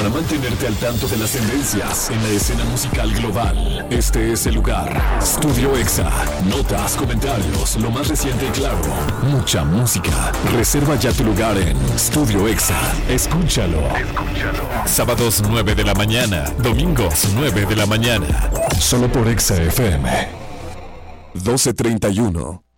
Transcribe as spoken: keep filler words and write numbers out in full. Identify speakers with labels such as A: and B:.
A: para mantenerte al tanto de las tendencias en la escena musical global. Este es el lugar. Studio Exa. Notas, comentarios, lo más reciente y claro. Mucha música. Reserva ya tu lugar en Studio Exa. Escúchalo. Escúchalo. Sábados nueve de la mañana. Domingos nueve de la mañana. Solo por Exa F M. doce treinta y uno.